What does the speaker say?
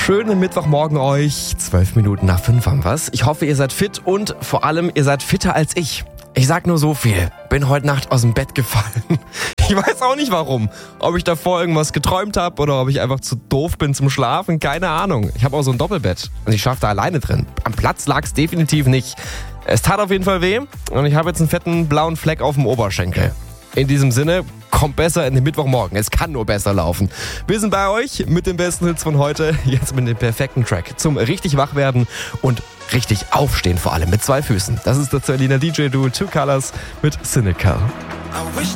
Schönen Mittwochmorgen euch. 12 Minuten nach 5 haben wir's. Ich hoffe, ihr seid fit und vor allem, ihr seid fitter als ich. Ich sag nur so viel. Bin heute Nacht aus dem Bett gefallen. Ich weiß auch nicht warum. Ob ich davor irgendwas geträumt habe oder ob ich einfach zu doof bin zum Schlafen. Keine Ahnung. Ich habe auch so ein Doppelbett und ich schlafe da alleine drin. Am Platz lag's definitiv nicht. Es tat auf jeden Fall weh und ich habe jetzt einen fetten blauen Fleck auf dem Oberschenkel. In diesem Sinne, kommt besser in den Mittwochmorgen. Es kann nur besser laufen. Wir sind bei euch mit den besten Hits von heute. Jetzt mit dem perfekten Track zum richtig wach werden und richtig aufstehen, vor allem mit 2 Füßen. Das ist das Berliner DJ-Duo Two Colors mit Cynical.